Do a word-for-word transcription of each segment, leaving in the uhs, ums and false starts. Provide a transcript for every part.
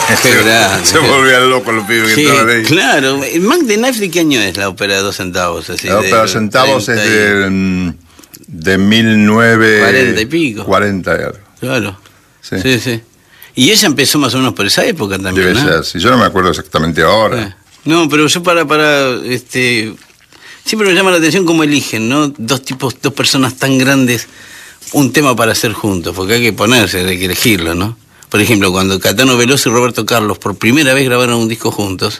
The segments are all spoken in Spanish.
Qué grande. Se volvían locos los pibes que Sí, estaban ahí. claro. Mac the Knife, ¿de qué año es la ópera de dos centavos? Así, La ópera de centavos es de, mm, de mil novecientos cuarenta y pico. cuarenta y algo. Claro. Sí. Sí, sí. Y ella empezó más o menos por esa época también, Debe ¿no? ser, si yo no me acuerdo exactamente ahora. Eh, No, pero yo para, para, este, siempre me llama la atención cómo eligen, ¿no? Dos tipos, dos personas tan grandes, un tema para hacer juntos, porque hay que ponerse, hay que elegirlo, ¿no? Por ejemplo, cuando Caetano Veloso y Roberto Carlos por primera vez grabaron un disco juntos,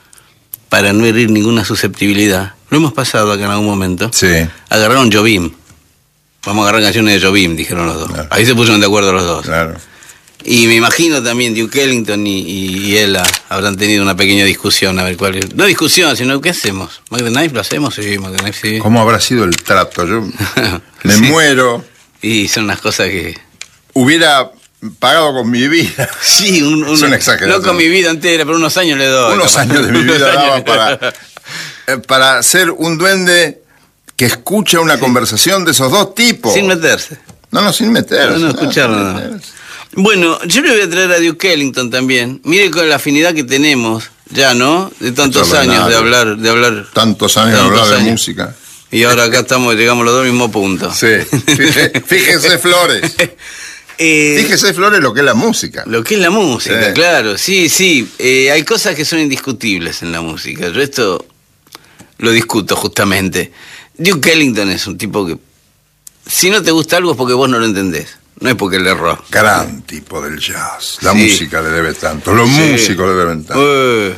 para no herir ninguna susceptibilidad, lo hemos pasado acá en algún momento, Sí. agarraron Jobim. Vamos a agarrar canciones de Jobim, dijeron los dos. Claro. Ahí se pusieron de acuerdo los dos. Claro. Y me imagino también Duke Ellington y, y, y él ah, habrán tenido una pequeña discusión, a ver cuál es. No discusión, sino ¿qué hacemos? ¿Mac the Knife lo hacemos? Sí, Mac the Knife sí. ¿Cómo habrá sido el trato? Yo me Sí. muero. Y son unas cosas que... Hubiera pagado con mi vida. Sí, un, un, Es una exageración. no con mi vida entera, pero unos años le doy. Unos capaz. años de mi Unos vida años. daba para, eh, para ser un duende que escucha una conversación de esos dos tipos. Sin meterse. No, no, sin meterse. No, no, escucharlo, sin no. meterse. Bueno, yo le voy a traer a Duke Ellington también. Mire con la afinidad que tenemos ya, ¿no? De tantos años de hablar, de hablar. Tantos años de tantos hablar de años. música. Y ahora acá estamos, llegamos los dos al mismo punto. Sí. Fíjese, fíjese, Flores. Eh, Fíjese, Flores, lo que es la música. Lo que es la música, Sí. claro, sí, sí. Eh, hay cosas que son indiscutibles en la música. Yo esto lo discuto justamente. Duke Ellington es un tipo que, si no te gusta algo es porque vos no lo entendés. No es porque le erró. Gran tipo del jazz. La Sí. música le debe tanto. Los Sí. músicos le deben tanto. Eh,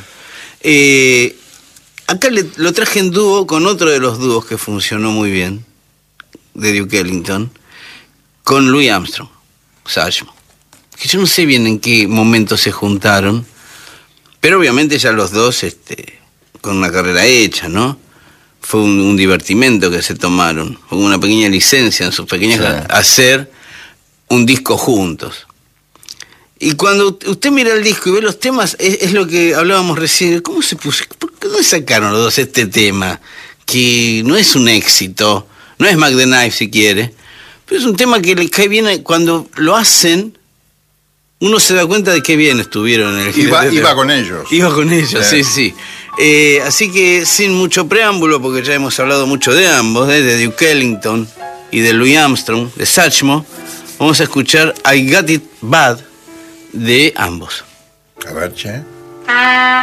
eh, acá le- lo traje en dúo con otro de los dúos que funcionó muy bien, de Duke Ellington, con Louis Armstrong, Satchmo. Que yo no sé bien en qué momento se juntaron, pero obviamente ya los dos este, con una carrera hecha, ¿no? Fue un, un divertimento que se tomaron, con una pequeña licencia en sus pequeñas Sí. a hacer un disco juntos. Y cuando usted mira el disco y ve los temas, es, es lo que hablábamos recién. ¿Cómo se puso? ¿Por qué no sacaron los dos este tema? Que no es un éxito, no es Mac the Knife si quiere, pero es un tema que le cae bien cuando lo hacen. Uno se da cuenta de qué bien estuvieron en el Iba, jinete. iba con ellos. Iba con ellos, sí, sí. sí. Eh, así que sin mucho preámbulo, porque ya hemos hablado mucho de ambos, ¿eh? De Duke Ellington y de Louis Armstrong, de Satchmo, vamos a escuchar I Got It Bad de ambos. A ver, che.